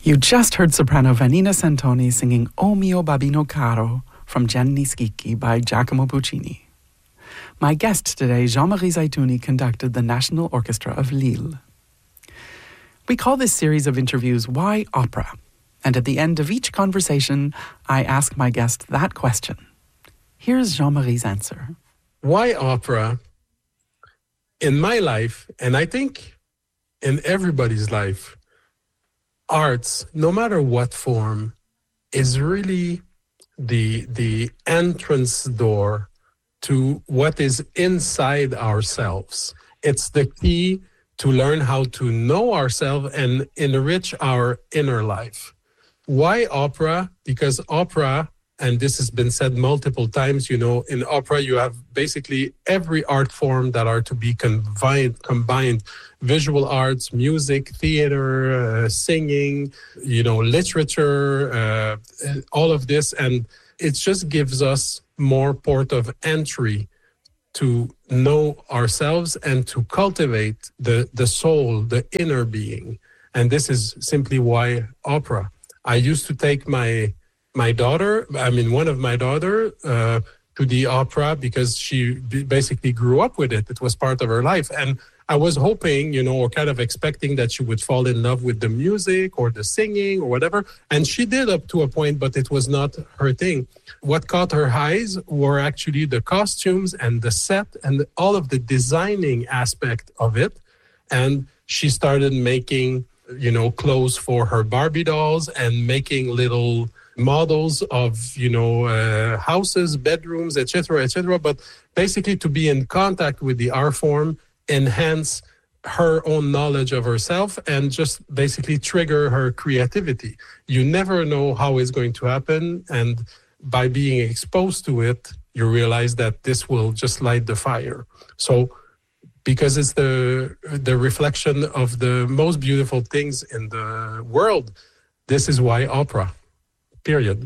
You just heard soprano Vanina Santoni singing O mio babino caro from Gianni Schicchi by Giacomo Puccini. My guest today, Jean-Marie Zaitouni, conducted the National Orchestra of Lille. We call this series of interviews Why Opera? And at the end of each conversation, I ask my guest that question. Here's Jean-Marie's answer. Why opera? In my life, and I think in everybody's life, arts, no matter what form, is really the entrance door to what is inside ourselves. It's the key to learn how to know ourselves and enrich our inner life. Why opera? Because opera, and this has been said multiple times, in opera you have basically every art form that are to be combined. Visual arts, music, theater, singing, literature, all of this. And it just gives us more port of entry to know ourselves and to cultivate the soul, the inner being. And this is simply why opera. I used to take one of my daughter, to the opera because she basically grew up with it. It was part of her life. And I was hoping, or kind of expecting that she would fall in love with the music or the singing or whatever. And she did up to a point, but it was not her thing. What caught her eyes were actually the costumes and the set and all of the designing aspect of it. And she started making, clothes for her Barbie dolls and making little models of, houses, bedrooms, etc. But basically to be in contact with the art form, enhance her own knowledge of herself and just basically trigger her creativity. You never know how it's going to happen. And by being exposed to it, you realize that this will just light the fire. So because it's the reflection of the most beautiful things in the world, this is why opera, period.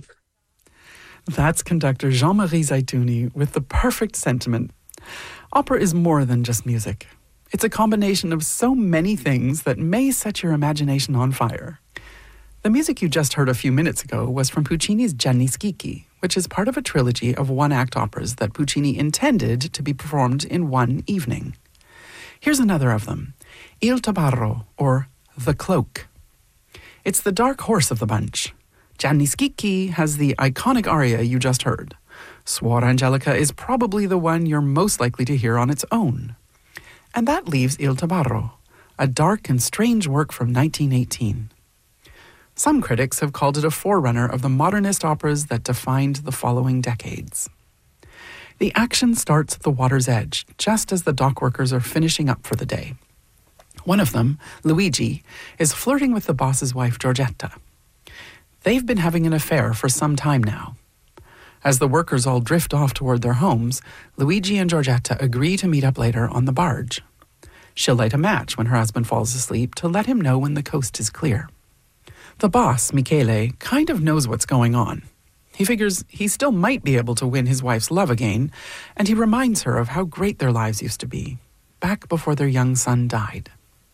That's conductor Jean-Marie Zaitouni with the perfect sentiment. Opera is more than just music. It's a combination of so many things that may set your imagination on fire. The music you just heard a few minutes ago was from Puccini's Gianni Schicchi, which is part of a trilogy of one-act operas that Puccini intended to be performed in one evening. Here's another of them, Il Tabarro, or The Cloak. It's the dark horse of the bunch. Gianni Schicchi has the iconic aria you just heard. Suor Angelica is probably the one you're most likely to hear on its own. And that leaves Il Tabarro, a dark and strange work from 1918. Some critics have called it a forerunner of the modernist operas that defined the following decades. The action starts at the water's edge, just as the dock workers are finishing up for the day. One of them, Luigi, is flirting with the boss's wife, Giorgetta. They've been having an affair for some time now. As the workers all drift off toward their homes, Luigi and Giorgetta agree to meet up later on the barge. She'll light a match when her husband falls asleep to let him know when the coast is clear. The boss, Michele, kind of knows what's going on. He figures he still might be able to win his wife's love again, and he reminds her of how great their lives used to be, back before their young son died.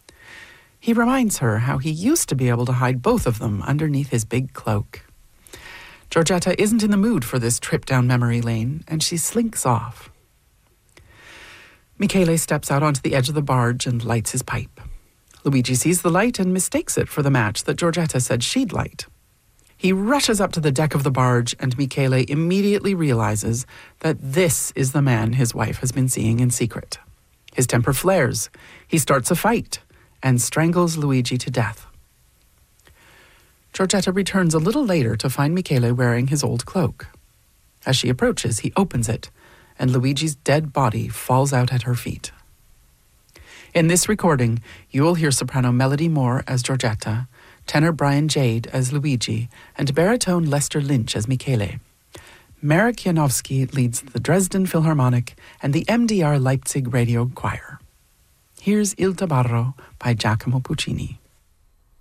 He reminds her how he used to be able to hide both of them underneath his big cloak. Giorgetta isn't in the mood for this trip down memory lane, and she slinks off. Michele steps out onto the edge of the barge and lights his pipe. Luigi sees the light and mistakes it for the match that Giorgetta said she'd light. He rushes up to the deck of the barge, and Michele immediately realizes that this is the man his wife has been seeing in secret. His temper flares. He starts a fight and strangles Luigi to death. Giorgetta returns a little later to find Michele wearing his old cloak. As she approaches, he opens it, and Luigi's dead body falls out at her feet. In this recording, you will hear soprano Melody Moore as Giorgetta, tenor Brian Jade as Luigi, and baritone Lester Lynch as Michele. Marek Janowski leads the Dresden Philharmonic and the MDR Leipzig Radio Choir. Here's Il Tabarro by Giacomo Puccini.